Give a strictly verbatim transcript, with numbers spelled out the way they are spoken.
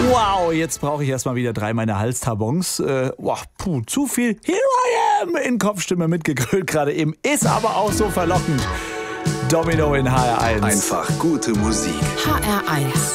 Wow, jetzt brauche ich erstmal wieder drei meiner Halstabons. Äh, wow, puh, zu viel Here I Am in Kopfstimme mitgegrölt gerade eben. Ist aber auch so verlockend. Domino in H R eins. Einfach gute Musik. H R eins.